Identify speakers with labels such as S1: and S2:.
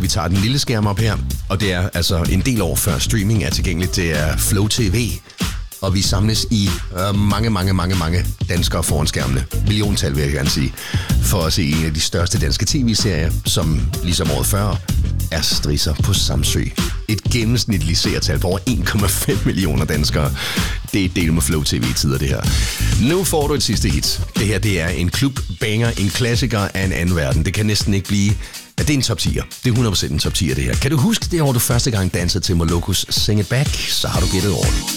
S1: tager den lille skærm op her, og det er altså en del år før streaming er tilgængeligt. Det er Flow TV, og vi samles i mange danskere foran skærmene. Milliontal vil jeg gerne sige. For at se en af de største danske tv-serier, som ligesom året før er Strisser på Samsø. Et gennemsnitligt seertal på over 1,5 millioner danskere. Det er del med Flow TV-tider, det her. Nu får du et sidste hit. Det her, det er en klubbanger, en klassiker af en anden verden. Det kan næsten ikke blive... Ja, det er en top 10'er. Det er 100% en top 10'er, det her. Kan du huske det år, du første gang dansede til Molokus Sing It Back? Så har du gættet over det.